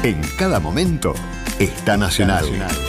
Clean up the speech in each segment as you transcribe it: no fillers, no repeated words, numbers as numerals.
En cada momento está Nacional.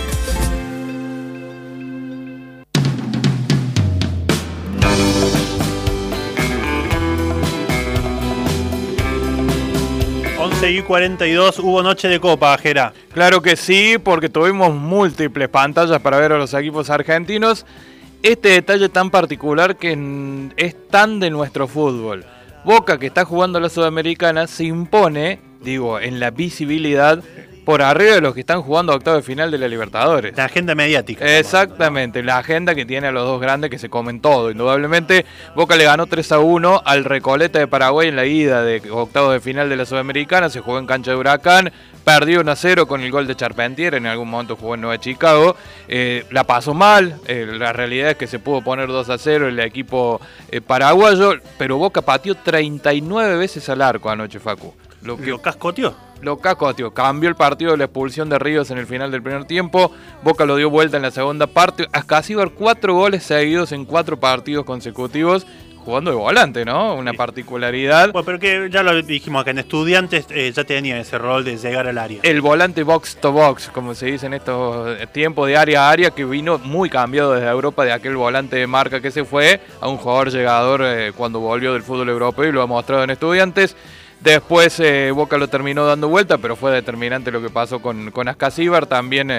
Y 42, hubo noche de Copa, Jera. Claro que sí, porque tuvimos múltiples pantallas para ver a los equipos argentinos. Este detalle tan particular que es tan de nuestro fútbol. Boca, que está jugando la Sudamericana, se impone, en la visibilidad por arriba de los que están jugando octavos de final de la Libertadores. La agenda mediática. Exactamente, la agenda que tiene a los dos grandes que se comen todo. Indudablemente, Boca le ganó 3-1 al Recoleta de Paraguay en la ida de octavos de final de la Sudamericana. Se jugó en cancha de Huracán, perdió 1-0 con el gol de Charpentier, en algún momento jugó en Nueva Chicago. La pasó mal, la realidad es que se pudo poner 2-0 el equipo paraguayo, pero Boca pateó 39 veces al arco anoche, Facu. ¿Lo cascoteó? Lo cacoteó, cambió el partido de la expulsión de Ríos en el final del primer tiempo. Boca lo dio vuelta en la segunda parte. Ascasíbar 4 goles seguidos en 4 partidos consecutivos, jugando de volante, ¿no? Una particularidad. Bueno, pero que ya lo dijimos acá, en Estudiantes ya tenía ese rol de llegar al área. El volante box to box, como se dice en estos tiempos, de área a área, que vino muy cambiado desde Europa, de aquel volante de marca que se fue a un jugador llegador cuando volvió del fútbol europeo, y lo ha mostrado en Estudiantes. Después Boca lo terminó dando vuelta, pero fue determinante lo que pasó con Ascasíbar. También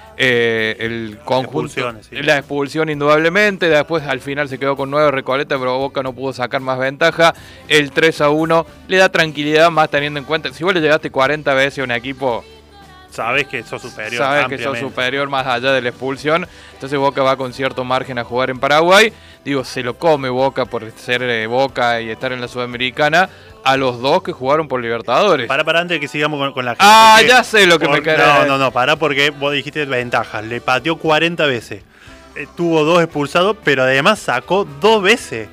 el conjunto, la expulsión indudablemente. Después al final se quedó con 9 Recoleta, pero Boca no pudo sacar más ventaja. El 3-1 le da tranquilidad, más teniendo en cuenta, si vos le llegaste 40 veces a un equipo, sabes que sos superior. Sabes que sos superior más allá de la expulsión. Entonces Boca va con cierto margen a jugar en Paraguay. Se lo come Boca por ser Boca y estar en la Sudamericana a los dos que jugaron por Libertadores. Para antes de que sigamos con la gente. Ya sé lo que me queda. No, para, porque vos dijiste ventajas. Le pateó 40 veces. Tuvo 2 expulsados, pero además sacó 2 veces.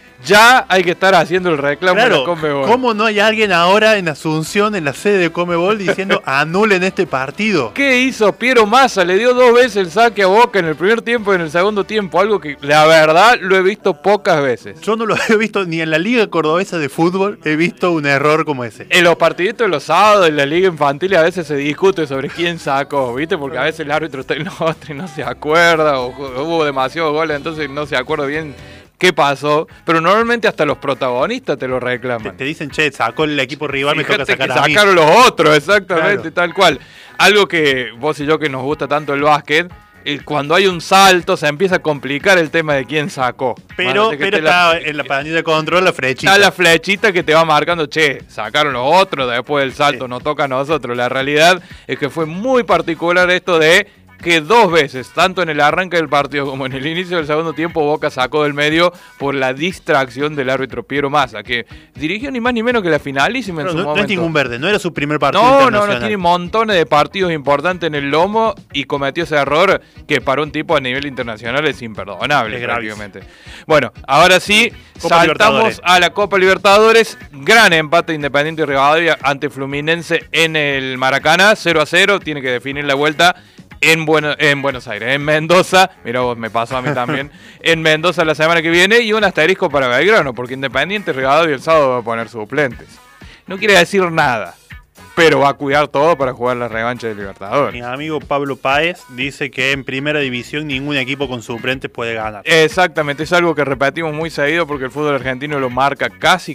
Ya hay que estar haciendo el reclamo de la Conmebol. ¿Cómo no hay alguien ahora en Asunción, en la sede de Conmebol, diciendo anulen este partido? ¿Qué hizo Piero Massa? Le dio 2 veces el saque a Boca en el primer tiempo y en el segundo tiempo. Algo que la verdad lo he visto pocas veces. Yo no lo he visto ni en la Liga Cordobesa de Fútbol. He visto un error como ese. En los partiditos de los sábados, en la Liga Infantil, a veces se discute sobre quién sacó, ¿viste? Porque a veces el árbitro está en otro y no se acuerda, o hubo demasiados goles, entonces no se acuerda bien qué pasó, pero normalmente hasta los protagonistas te lo reclaman. Te dicen, che, sacó el equipo rival, fíjate, me toca sacar que a mí. Sacaron los otros, exactamente, tal cual. Algo que vos y yo, que nos gusta tanto el básquet, cuando hay un salto se empieza a complicar el tema de quién sacó. Pero está en la panilla de control la flechita. Está la flechita que te va marcando, che, sacaron los otros, después del salto nos toca a nosotros. La realidad es que fue muy particular esto de que 2 veces, tanto en el arranque del partido como en el inicio del segundo tiempo, Boca sacó del medio por la distracción del árbitro Piero Massa, que dirigió ni más ni menos que la finalísima en su momento. No es ningún verde, no era su primer partido internacional. No, tiene montones de partidos importantes en el lomo y cometió ese error que para un tipo a nivel internacional es imperdonable, prácticamente. Bueno, ahora sí, saltamos a la Copa Libertadores. Gran empate Independiente y Rivadavia ante Fluminense en el Maracaná, 0-0, tiene que definir la vuelta en Buenos Aires, en Mendoza. Mira vos, me pasó a mí también. En Mendoza la semana que viene, y un asterisco para Belgrano, porque Independiente Rivadavia el sábado va a poner suplentes. No quiere decir nada, pero va a cuidar todo para jugar la revancha de Libertadores. Mi amigo Pablo Páez dice que en primera división ningún equipo con suplentes puede ganar. Exactamente, es algo que repetimos muy seguido porque el fútbol argentino lo marca casi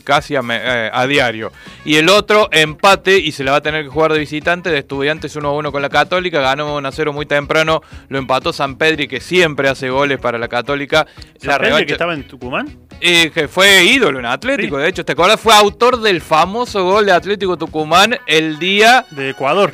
a diario. Y el otro, empate, y se la va a tener que jugar de visitante, de Estudiantes 1-1 con la Católica. Ganó 1-0 muy temprano, lo empató Sampedri, que siempre hace goles para la Católica. La revancha, que estaba en Tucumán. Que fue ídolo en Atlético, sí. De hecho, ¿te acuerdas? Fue autor del famoso gol de Atlético Tucumán el día de Ecuador,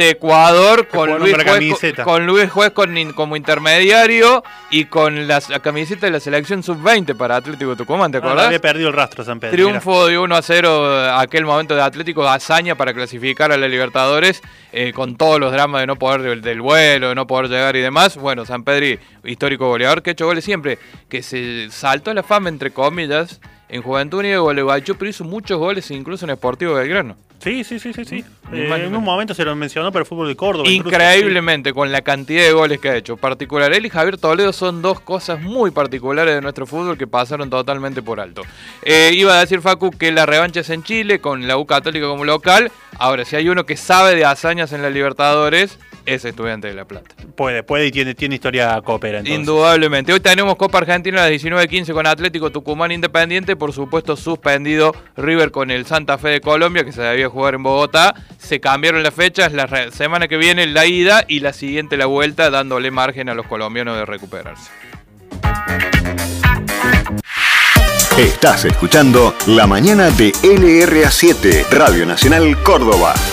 con Luis Juez como intermediario, y con la camiseta de la selección sub-20 para Atlético Tucumán, ¿te acuerdas? Había perdido el rastro San Pedro. Triunfo de 1-0 aquel momento de Atlético, hazaña para clasificar a la Libertadores, con todos los dramas de no poder del vuelo, de no poder llegar y demás. Bueno, San Pedro, histórico goleador, que ha hecho goles siempre, que se saltó a la fama, entre comillas, en Juventud Unida de Gualeguaychú, pero hizo muchos goles incluso en Sportivo Belgrano. Sí. En un momento se lo mencionó para el fútbol de Córdoba. Increíblemente, incluso, con la cantidad de goles que ha hecho. Particular, él y Javier Toledo son dos cosas muy particulares de nuestro fútbol que pasaron totalmente por alto. Iba a decir Facu que la revancha es en Chile, con la U Católica como local. Ahora, si hay uno que sabe de hazañas en la Libertadores, es Estudiantes de La Plata. Puede y tiene historia copera, entonces. Indudablemente. Hoy tenemos Copa Argentina a las 19:15 con Atlético Tucumán Independiente. Por supuesto, suspendido River con el Santa Fe de Colombia, que se debía jugar en Bogotá. Se cambiaron las fechas. La semana que viene la ida y la siguiente la vuelta, dándole margen a los colombianos de recuperarse. Estás escuchando La Mañana de LRA7, Radio Nacional Córdoba.